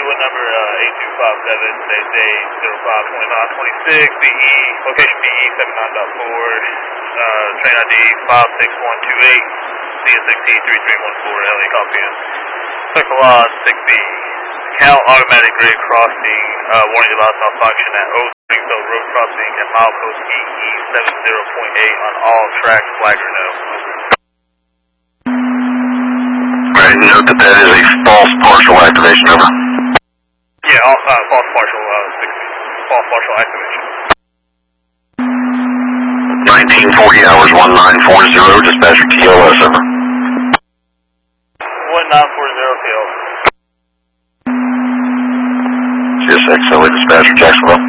with number 8257, today's day 052926, BE, location BE 79.4, train ID 56128, CSXT 3314, LA copy is. Sector Law 6B, Cal automatic grade crossing, warning you lost malfunction at Old Springfield Road crossing at milepost EE 70.8 on all tracks, flag or no. Alright, note that that is a false partial activation, over. Yeah, false partial, 6B, false partial activation. 1940 hours 1940, dispatcher TLS, over. 1940 TLS. CSX, LA dispatcher, Jacksonville.